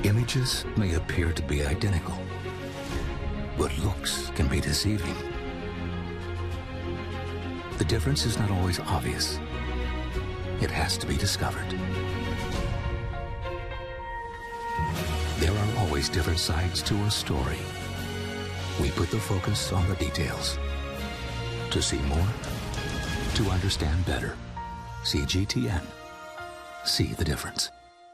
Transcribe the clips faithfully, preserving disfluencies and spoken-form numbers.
Images may appear to be identical, but looks can be deceiving. The difference is not always obvious. It has to be discovered. There are always different sides to a story. We put the focus on the details. To see more, to understand better. C G T N. See the difference.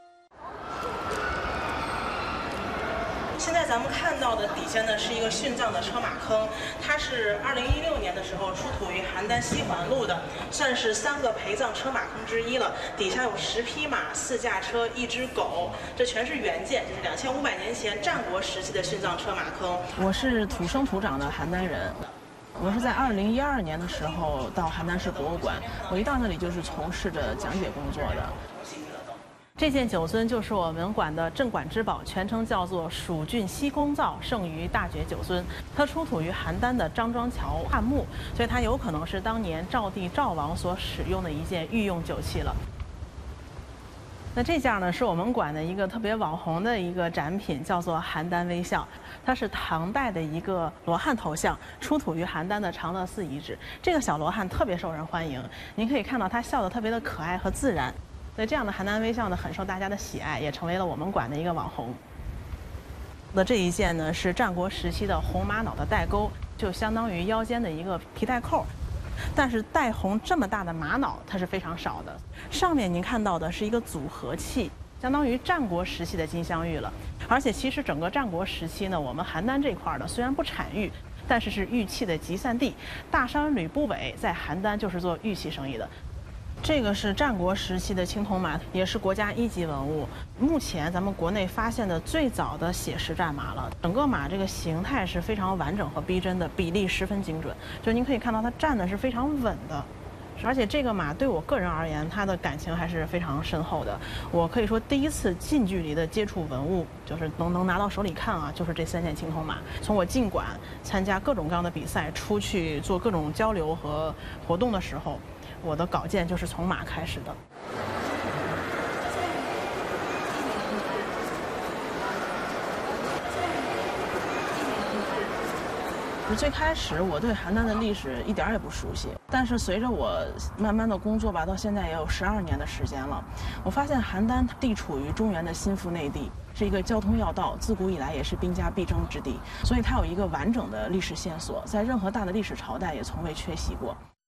现在咱们看到的底下呢是一个殉葬的车马坑，它是二零一六年的时候出土于邯郸西环路的，算是三个陪葬车马坑之一了。底下有十匹马、四驾车、一只狗，这全是原件，就是两千五百年前战国时期的殉葬车马坑。 我是土生土长的邯郸人。 我是在二零一二年的时候到邯郸市博物馆，我一到那里就是从事着讲解工作的。 这件酒尊就是我们馆的镇馆之宝，全称叫做蜀郡西宫造圣于大觉酒尊。它出土于邯郸的张庄桥汉墓，所以它有可能是当年赵帝赵王所使用的一件御用酒器了。 那这件呢，是我们馆的一个特别网红的一个展品，叫做邯郸微笑。它是唐代的一个罗汉头像，出土于邯郸的长乐寺遗址。这个小罗汉特别受人欢迎，您可以看到他笑得特别的可爱和自然。所以这样的邯郸微笑呢，很受大家的喜爱，也成为了我们馆的一个网红。那这一件呢，是战国时期的红玛瑙的带钩，就相当于腰间的一个皮带扣。 但是带红这么大的玛瑙，它是非常少的。上面您看到的是一个组合器，相当于战国时期的金镶玉了。而且其实整个战国时期呢，我们邯郸这块呢虽然不产玉，但是是玉器的集散地。大山吕不韦在邯郸就是做玉器生意的。 这个是战国时期的青铜马，也是国家一级文物。目前咱们国内发现的最早的写实战马了。整个马这个形态是非常完整和逼真的，比例十分精准。就您可以看到它站的是非常稳的，而且这个马对我个人而言，它的感情还是非常深厚的。我可以说第一次近距离的接触文物，就是能能拿到手里看啊，就是这三件青铜马。从我进馆参加各种各样的比赛，出去做各种交流和活动的时候。 我的稿件就是从马开始的。最开始我对邯郸的历史一点儿也不熟悉，但是随着我慢慢的工作吧，到现在也有十二年的时间了，我发现邯郸地处于中原的心腹内地。 是一个交通要道，自古以来也是兵家必争之地，所以它有一个完整的历史线索，在任何大的历史朝代也从未缺席过。